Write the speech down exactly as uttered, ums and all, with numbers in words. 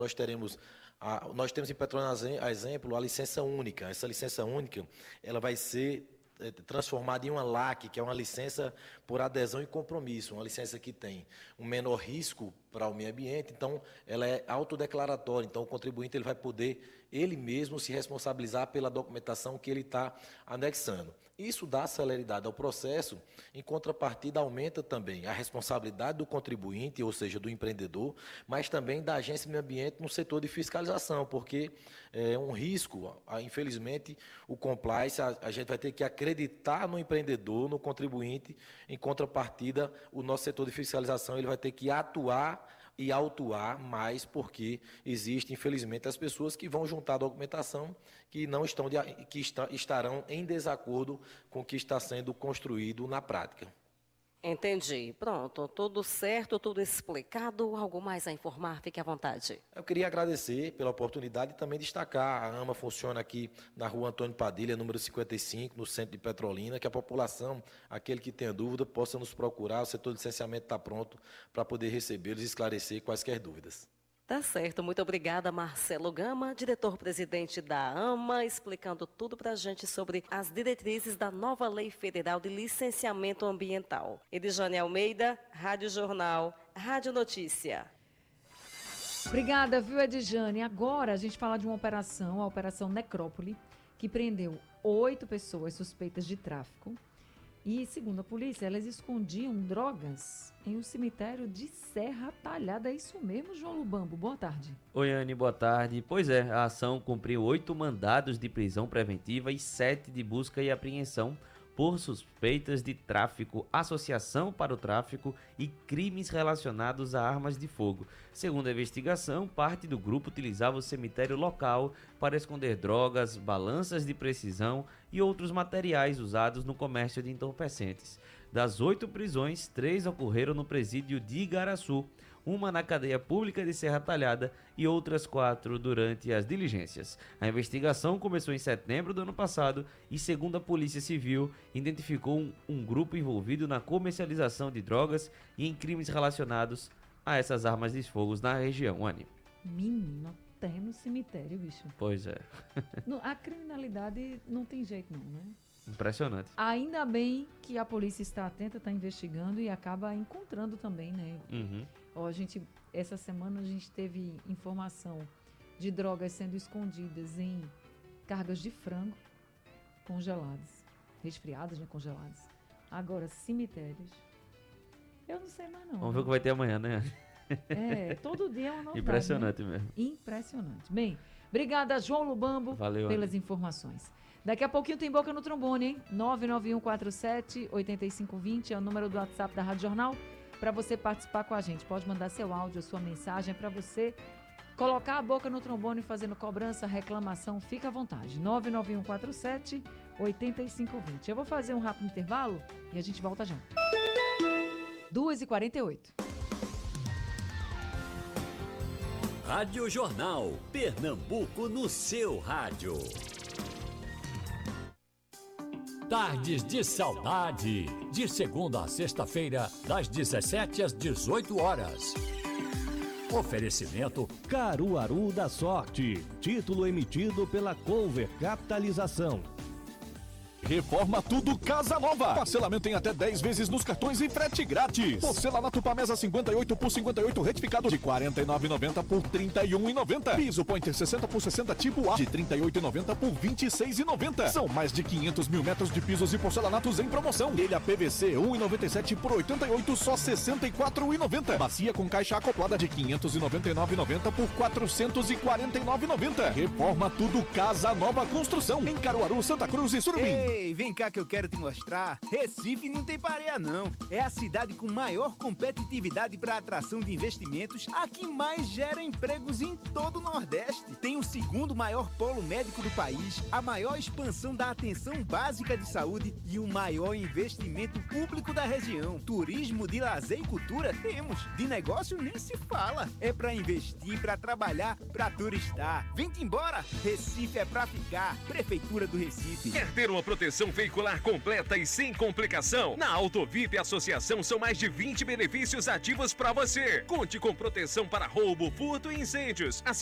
Nós teremos, a, nós temos em Petrolina, a exemplo, a licença única. Essa licença única, ela vai ser transformada em uma L A C, que é uma licença por adesão e compromisso, uma licença que tem um menor risco para o meio ambiente, então ela é autodeclaratória, então o contribuinte ele vai poder ele mesmo se responsabilizar pela documentação que ele está anexando. Isso dá celeridade ao processo, em contrapartida aumenta também a responsabilidade do contribuinte, ou seja, do empreendedor, mas também da agência de meio ambiente no setor de fiscalização, porque é um risco, infelizmente, o compliance, a, a gente vai ter que acreditar no empreendedor, no contribuinte, em contrapartida, o nosso setor de fiscalização ele vai ter que atuar e autuar mais, porque existe, infelizmente, as pessoas que vão juntar a documentação que não estão de, que está, estarão em desacordo com o que está sendo construído na prática. Entendi. Pronto, tudo certo, tudo explicado. Algo mais a informar? Fique à vontade. Eu queria agradecer pela oportunidade e também destacar, a AMA funciona aqui na rua Antônio Padilha, número cinquenta e cinco, no centro de Petrolina, que a população, aquele que tenha dúvida, possa nos procurar, o setor de licenciamento está pronto para poder recebê-los e esclarecer quaisquer dúvidas. Tá certo, muito obrigada, Marcelo Gama, diretor-presidente da AMA, explicando tudo para a gente sobre as diretrizes da nova Lei Federal de Licenciamento Ambiental. Edjane Almeida, Rádio Jornal, Rádio Notícia. Obrigada, viu, Edjane? Agora a gente fala de uma operação, a Operação Necrópole, que prendeu oito pessoas suspeitas de tráfico. E, segundo a polícia, elas escondiam drogas em um cemitério de Serra Talhada. É isso mesmo, João Lubambo? Boa tarde. Oi, Anne, boa tarde. Pois é, a ação cumpriu oito mandados de prisão preventiva e sete de busca e apreensão por suspeitas de tráfico, associação para o tráfico e crimes relacionados a armas de fogo. Segundo a investigação, parte do grupo utilizava o cemitério local para esconder drogas, balanças de precisão e outros materiais usados no comércio de entorpecentes. Das oito prisões, três ocorreram no presídio de Igaraçu, uma na cadeia pública de Serra Talhada e outras quatro durante as diligências. A investigação começou em setembro do ano passado e, segundo a Polícia Civil, identificou um, um grupo envolvido na comercialização de drogas e em crimes relacionados a essas armas de fogo na região. Anny. Menino, até no cemitério, bicho. Pois é. A criminalidade não tem jeito não, né? Impressionante. Ainda bem que a polícia está atenta, está investigando e acaba encontrando também, né? Uhum. Ó, a gente, essa semana a gente teve informação de drogas sendo escondidas em cargas de frango congeladas, resfriadas, né, congeladas. Agora, cemitérios, eu não sei mais não. Vamos ver o que vai ter amanhã, né? É, todo dia é uma novidade. Impressionante, né? mesmo. Impressionante. Bem, obrigada, João Lubambo, Valeu, pelas Anny. informações. Daqui a pouquinho tem Boca no Trombone, hein? nove nove um quatro sete oito cinco dois zero é o número do WhatsApp da Rádio Jornal para você participar com a gente. Pode mandar seu áudio, a sua mensagem para você colocar a boca no trombone fazendo cobrança, reclamação. Fica à vontade. nove nove um quatro sete oito cinco dois zero. Eu vou fazer um rápido intervalo e a gente volta já. duas e quarenta e oito. Rádio Jornal, Pernambuco no seu rádio. Tardes de Saudade, de segunda a sexta-feira, das dezessete às dezoito horas. Oferecimento Caruaru da Sorte, título emitido pela Cover Capitalização. Reforma Tudo Casa Nova. Parcelamento em até dez vezes nos cartões e frete grátis. Porcelanato Pamesa cinquenta e oito por cinquenta e oito retificado de quarenta e nove reais e noventa centavos por trinta e um reais e noventa centavos. Piso Pointer sessenta por sessenta tipo A de trinta e oito reais e noventa centavos por vinte e seis reais e noventa centavos. São mais de quinhentos mil metros de pisos e porcelanatos em promoção. Telha P V C um real e noventa e sete centavos por oitenta e oito, só sessenta e quatro reais e noventa centavos. Bacia com caixa acoplada de quinhentos e noventa e nove reais e noventa centavos por quatrocentos e quarenta e nove reais e noventa centavos. Reforma Tudo Casa Nova Construção em Caruaru, Santa Cruz e Surubim. Ei, vem cá que eu quero te mostrar. Recife não tem pareia não. É a cidade com maior competitividade para atração de investimentos, a que mais gera empregos em todo o Nordeste. Tem o segundo maior polo médico do país, a maior expansão da atenção básica de saúde e o maior investimento público da região. Turismo, de lazer e cultura temos. De negócio nem se fala. É para investir, para trabalhar, para turistar. Vem-te embora. Recife é para ficar. Prefeitura do Recife. Quer ter uma proteção proteção veicular completa e sem complicação. Na Autovip Associação são mais de vinte benefícios ativos para você. Conte com proteção para roubo, furto e incêndios.